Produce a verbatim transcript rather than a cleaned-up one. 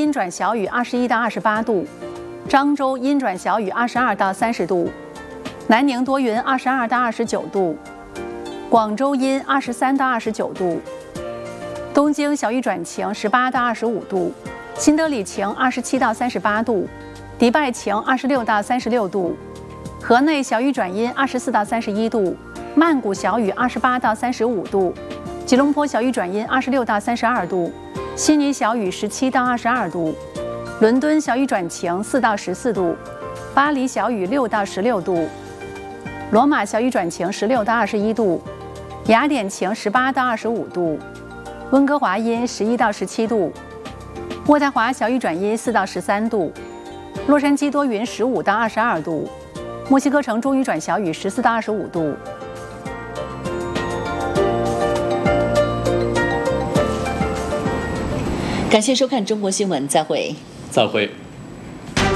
阴转小雨，二十一到二十八度；漳州阴转小雨，二十二到三十度；南宁多云，二十二到二十九度；广州阴，二十三到二十九度；东京小雨转晴，十八到二十五度；新德里晴，二十七到三十八度；迪拜晴，二十六到三十六度；河内小雨转阴，二十四到三十一度；曼谷小雨，二十八到三十五度；吉隆坡小雨转阴，二十六到三十二度；悉尼小雨，十七到二十二度；伦敦小雨转晴，四到十四度；巴黎小雨，六到十六度；罗马小雨转晴，十六到二十一度；雅典晴，十八到二十五度；温哥华阴，十一到十七度；渥太华小雨转阴，四到十三度；洛杉矶多云，十五到二十二度；墨西哥城中雨转小雨，十四到二十五度。 感谢收看中国新闻，再会。 再会。